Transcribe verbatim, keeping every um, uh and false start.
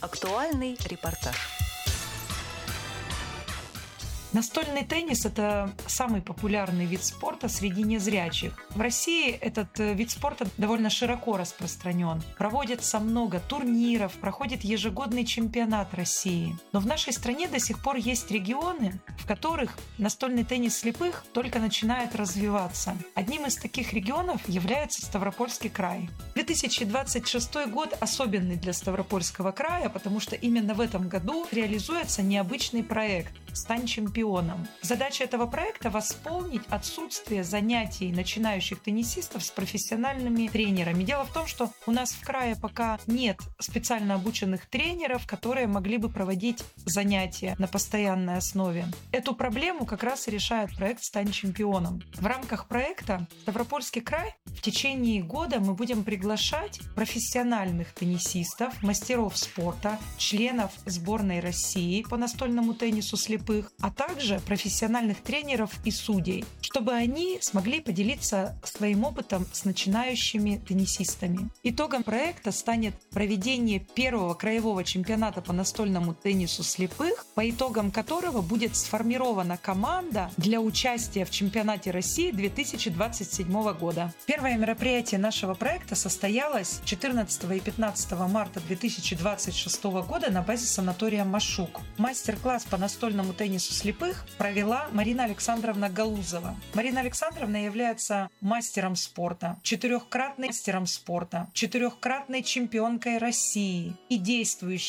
Актуальный репортаж. Настольный теннис – это самый популярный вид спорта среди незрячих. В России этот вид спорта довольно широко распространен. Проводится много турниров, проходит ежегодный чемпионат России. Но в нашей стране до сих пор есть регионы, в которых настольный теннис слепых только начинает развиваться. Одним из таких регионов является Ставропольский край. две тысячи двадцать шестой год особенный для Ставропольского края, потому что именно в этом году реализуется необычный проект «Стань чемпионом». Задача этого проекта – восполнить отсутствие занятий начинающих теннисистов с профессиональными тренерами. Дело в том, что у нас в крае пока нет специально обученных тренеров, которые могли бы проводить занятия на постоянной основе. Эту проблему как раз и решает проект «Стань чемпионом». В рамках проекта Ставропольский край в течение года мы будем приглашать профессиональных теннисистов, мастеров спорта, членов сборной России по настольному теннису слепых, а также профессиональных тренеров и судей, чтобы они смогли поделиться своим опытом с начинающими теннисистами. Итогом проекта станет проведение первого краевого чемпионата по настольному теннису слепых, по итогам которого будет сформирована команда для участия в чемпионате России две тысячи двадцать седьмого года. Первое мероприятие нашего проекта состоялось четырнадцатого и пятнадцатого марта две тысячи двадцать шестого года на базе санатория «Машук». Мастер-класс по настольному теннису слепых провела Марина Александровна Галузова. Марина Александровна является мастером спорта, четырехкратным мастером спорта, четырехкратной чемпионкой России и действующей